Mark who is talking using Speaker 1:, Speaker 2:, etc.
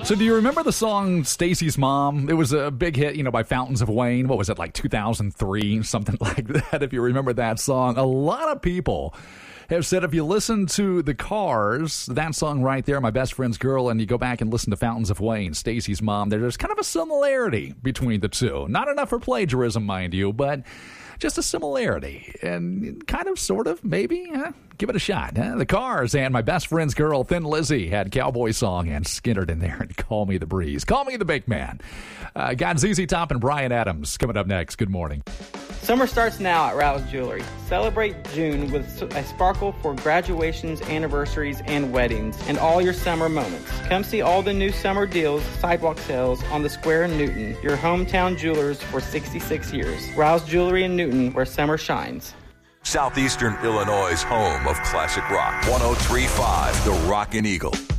Speaker 1: So do you remember the song Stacy's Mom? It was a big hit, by Fountains of Wayne. What was it, like 2003, something like that, if you remember that song. A lot of people have said if you listen to The Cars, that song right there, My Best Friend's Girl, and you go back and listen to Fountains of Wayne, Stacy's Mom, there's kind of a similarity between the two. Not enough for plagiarism, mind you, but just a similarity. And kind of, sort of, maybe, give it a shot. The Cars and My Best Friend's Girl, Thin Lizzy, had Cowboy Song and Skinner in there, and Call Me the Breeze. Call Me the Big Man. Got ZZ Top and Bryan Adams coming up next. Good morning.
Speaker 2: Summer starts now at Rouse Jewelry. Celebrate June with a sparkle for graduations, anniversaries, and weddings, and all your summer moments. Come see all the new summer deals, sidewalk sales on the Square in Newton, your hometown jewelers for 66 years. Rouse Jewelry in Newton, where summer shines.
Speaker 3: Southeastern Illinois' home of classic rock. 103.5 The Rockin' Eagle.